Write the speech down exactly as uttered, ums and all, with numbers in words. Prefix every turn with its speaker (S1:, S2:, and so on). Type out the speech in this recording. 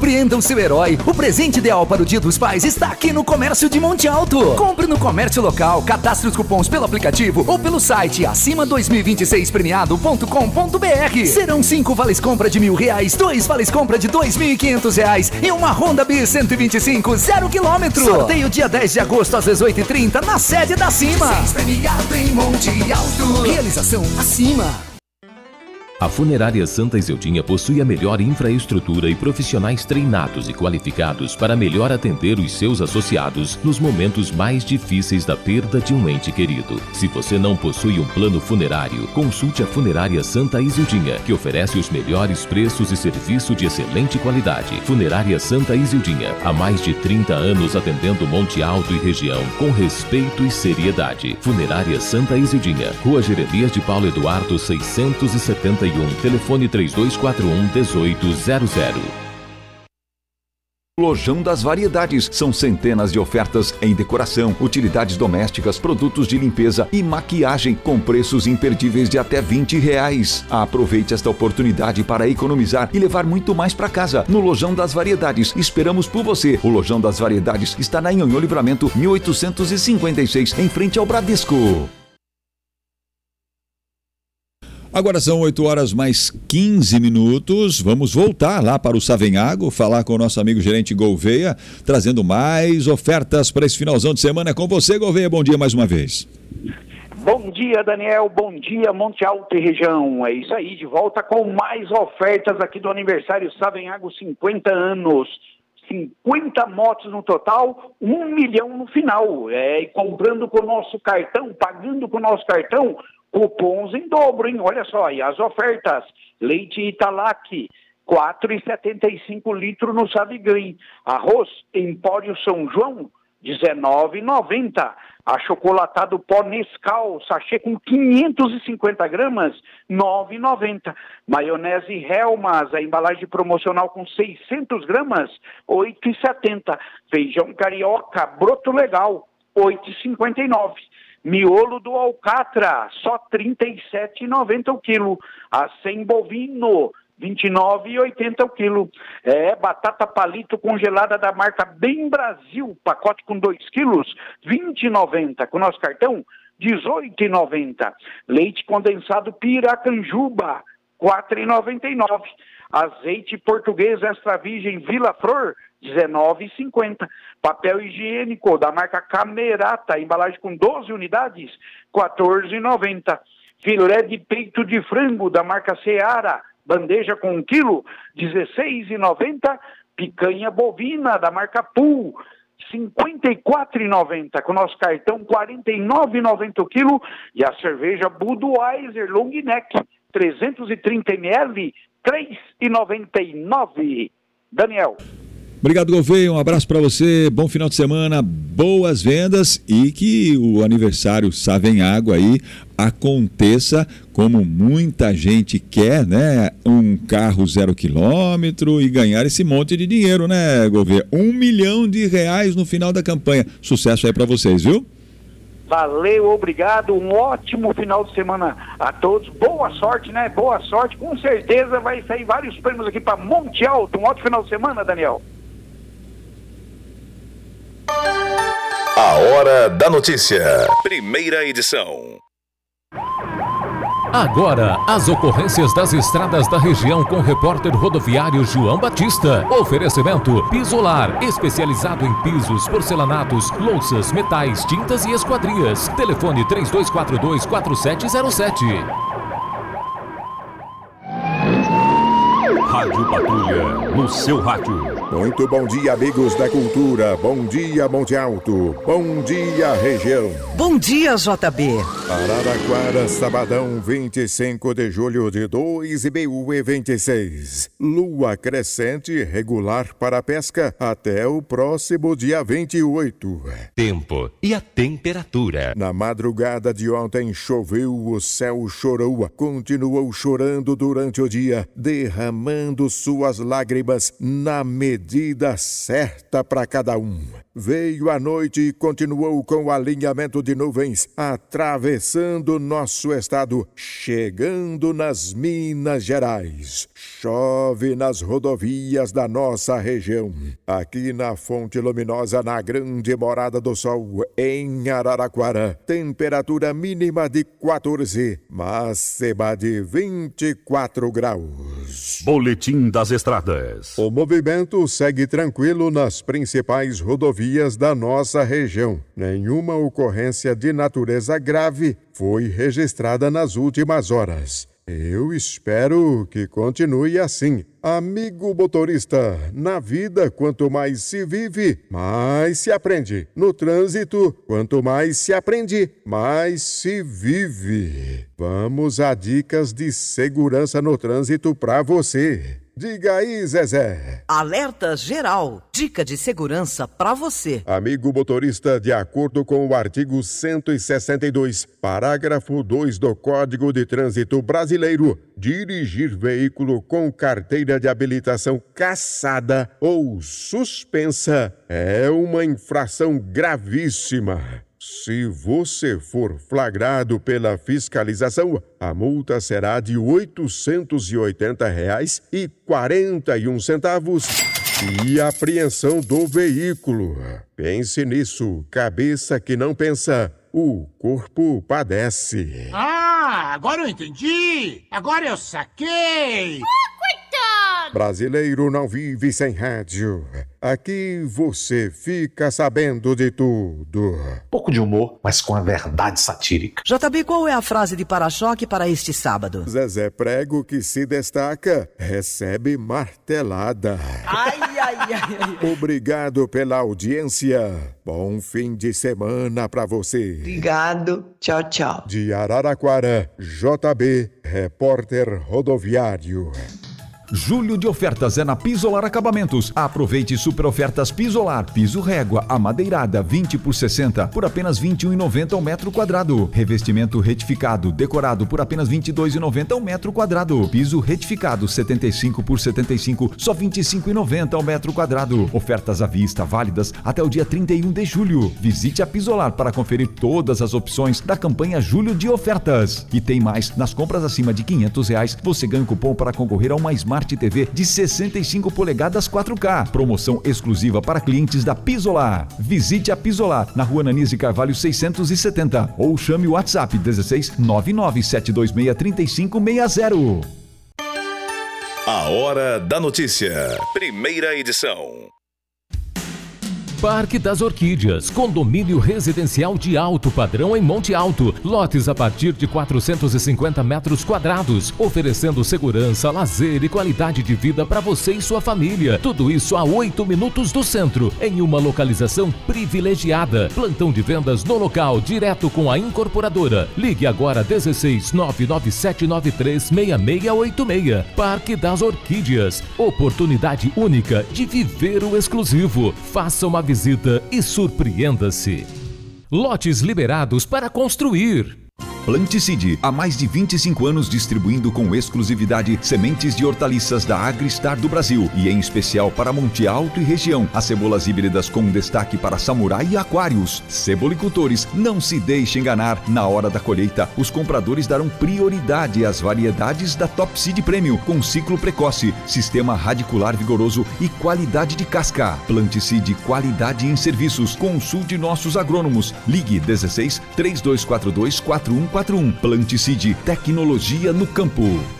S1: Surpreenda o seu herói. O presente ideal para o Dia dos Pais está aqui no Comércio de Monte Alto. Compre no comércio local, cadastre os cupons pelo aplicativo ou pelo site acima dois mil e vinte e seis premiado ponto com ponto br. Serão cinco vales compra de mil reais, dois vales compra de dois mil e quinhentos reais e uma Honda Bis cento e vinte e cinco zero quilômetro. Sorteio dia dez de agosto às dezoito e trinta na sede da Cima. Premiado em Monte Alto. Realização Acima.
S2: A Funerária Santa Izildinha possui a melhor infraestrutura e profissionais treinados e qualificados para melhor atender os seus associados nos momentos mais difíceis da perda de um ente querido. Se você não possui um plano funerário, consulte a Funerária Santa Izildinha, que oferece os melhores preços e serviço de excelente qualidade. Funerária Santa Izildinha, há mais de trinta anos atendendo Monte Alto e região com respeito e seriedade. Funerária Santa Izildinha, Rua Jeremias de Paulo Eduardo seiscentos e setenta e um, telefone três dois quatro um, oito zero zero.
S3: Lojão das Variedades. São centenas de ofertas em decoração, utilidades domésticas, produtos de limpeza e maquiagem com preços imperdíveis de até vinte reais. Aproveite esta oportunidade para economizar e levar muito mais para casa. No Lojão das Variedades, esperamos por você. O Lojão das Variedades está na Nhonhô Livramento mil oitocentos e cinquenta e seis, em frente ao Bradesco.
S4: Agora são oito horas mais quinze minutos. Vamos voltar lá para o Savenhago, falar com o nosso amigo gerente Gouveia, trazendo mais ofertas para esse finalzão de semana. É com você, Gouveia. Bom dia mais uma vez.
S5: Bom dia, Daniel. Bom dia, Monte Alto e região. É isso aí, de volta com mais ofertas aqui do aniversário Savenhago, cinquenta anos. cinquenta motos no total, um milhão no final. É, e comprando com o nosso cartão, pagando com o nosso cartão, cupons em dobro, hein? Olha só, e as ofertas. Leite Italac, quatro reais e setenta e cinco litros no Savigrim. Arroz Empório São João, dezenove reais e noventa centavos. Achocolatado pó Nescau, sachê com quinhentos e cinquenta gramas, nove reais e noventa centavos. Maionese Helmas, a embalagem promocional com seiscentos gramas, oito reais e setenta centavos. Feijão Carioca, broto legal, oito reais e cinquenta e nove centavos. Miolo do Alcatra, só trinta e sete reais e noventa centavos o quilo. Acém bovino, vinte e nove reais e oitenta centavos o quilo. É, batata palito congelada da marca Bem Brasil, pacote com dois quilos, vinte reais e noventa centavos. Com nosso cartão, dezoito reais e noventa centavos. Leite condensado Piracanjuba, quatro reais e noventa e nove centavos. Azeite português extra virgem Vila Flor, dezenove reais e cinquenta centavos. Papel higiênico da marca Camerata, embalagem com doze unidades, quatorze reais e noventa centavos. Filé de peito de frango da marca Seara, bandeja com um quilo, dezesseis reais e noventa centavos. Picanha bovina da marca Pool, cinquenta e quatro reais e noventa centavos. Com nosso cartão, quarenta e nove reais e noventa centavos o quilo. E a cerveja Budweiser Long Neck, trezentos e trinta mililitros, três reais e noventa e nove centavos. Daniel.
S4: Obrigado, Gouveia, um abraço para você, bom final de semana, boas vendas e que o aniversário Savenhago aí aconteça como muita gente quer, né? Um carro zero quilômetro e ganhar esse monte de dinheiro, né, Gouveia? Um milhão de reais no final da campanha. Sucesso aí para vocês, viu?
S5: Valeu, obrigado, um ótimo final de semana a todos, boa sorte, né? Boa sorte, com certeza vai sair vários prêmios aqui para Monte Alto. Um ótimo final de semana, Daniel.
S6: A Hora da Notícia. Primeira edição.
S2: Agora, as ocorrências das estradas da região com o repórter rodoviário João Batista. Oferecimento Pisolar, especializado em pisos, porcelanatos, louças, metais, tintas e esquadrias. Telefone três dois quatro dois, quatro sete zero sete.
S7: Rádio Patrulha, no seu rádio.
S8: Muito bom dia, amigos da cultura. Bom dia, Monte Alto. Bom dia, região.
S9: Bom dia, J B.
S8: Araraquara, sabadão, vinte e cinco de julho de dois mil e vinte e seis. Lua crescente regular para a pesca até o próximo dia vinte e oito.
S7: Tempo e a temperatura.
S8: Na madrugada de ontem choveu, o céu chorou, continuou chorando durante o dia, derramando suas lágrimas na medida medida certa para cada um. Veio a noite e continuou com o alinhamento de nuvens, atravessando nosso estado, chegando nas Minas Gerais. Chove nas rodovias da nossa região. Aqui na Fonte Luminosa, na Grande Morada do Sol, em Araraquara, temperatura mínima de quatorze, máxima de vinte e quatro graus.
S7: Boletim das Estradas.
S8: O movimento segue tranquilo nas principais rodovias da nossa região. Nenhuma ocorrência de natureza grave foi registrada nas últimas horas. Eu espero que continue assim. Amigo motorista, na vida, quanto mais se vive, mais se aprende. No trânsito, quanto mais se aprende, mais se vive. Vamos a dicas de segurança no trânsito para você. Diga aí, Zezé.
S9: Alerta geral. Dica de segurança para você.
S8: Amigo motorista, de acordo com o artigo cento e sessenta e dois, parágrafo dois do Código de Trânsito Brasileiro, dirigir veículo com carteira de habilitação cassada ou suspensa é uma infração gravíssima. Se você for flagrado pela fiscalização, a multa será de oitocentos e oitenta reais e quarenta e um centavos e apreensão do veículo. Pense nisso, cabeça que não pensa, o corpo padece.
S10: Ah, agora eu entendi! Agora eu saquei!
S8: Brasileiro não vive sem rádio. Aqui você fica sabendo de tudo.
S11: Pouco de humor, mas com a verdade satírica.
S9: J B, qual é a frase de para-choque para este sábado?
S8: Zezé Prego que se destaca, recebe martelada.
S9: Ai, ai, ai, ai.
S8: Obrigado pela audiência. Bom fim de semana pra você.
S12: Obrigado. Tchau, tchau.
S8: De Araraquara, J B, repórter rodoviário.
S4: Julho de ofertas é na Pisolar Acabamentos. Aproveite super ofertas Pisolar. Piso régua, amadeirada, vinte por sessenta, por apenas vinte e um reais e noventa centavos ao metro quadrado. Revestimento retificado, decorado, por apenas vinte e dois reais e noventa centavos ao metro quadrado. Piso retificado, setenta e cinco por setenta e cinco, só vinte e cinco reais e noventa centavos ao metro quadrado. Ofertas à vista, válidas até o dia trinta e um de julho. Visite a Pisolar para conferir todas as opções da campanha Julho de Ofertas. E tem mais, nas compras acima de quinhentos reais, você ganha um cupom para concorrer a uma Smart T V de sessenta e cinco polegadas quatro K. Promoção exclusiva para clientes da Pisolar. Visite a Pisolar na Rua Ananias de Carvalho seiscentos e setenta ou chame o WhatsApp dezesseis nove nove sete dois seis três cinco seis zero.
S6: A Hora da Notícia. Primeira edição.
S2: Parque das Orquídeas, condomínio residencial de alto padrão em Monte Alto. Lotes a partir de quatrocentos e cinquenta metros quadrados, oferecendo segurança, lazer e qualidade de vida para você e sua família. Tudo isso a oito minutos do centro, em uma localização privilegiada. Plantão de vendas no local, direto com a incorporadora. Ligue agora dezesseis nove nove sete nove três seis seis oito seis. Parque das Orquídeas, oportunidade única de viver o exclusivo. Faça uma visita e surpreenda-se. Lotes liberados para construir.
S3: Planticide, há mais de vinte e cinco anos distribuindo com exclusividade sementes de hortaliças da Agristar do Brasil e em especial para Monte Alto e região. As cebolas híbridas com destaque para samurai e aquários. Cebolicultores, não se deixe enganar. Na hora da colheita, os compradores darão prioridade às variedades da Top Seed Premium com ciclo precoce, sistema radicular vigoroso e qualidade de casca. Planticide, qualidade em serviços. Consulte nossos agrônomos. Ligue dezesseis, três dois quatro dois, quatro um quatro um. Planticide, tecnologia no campo.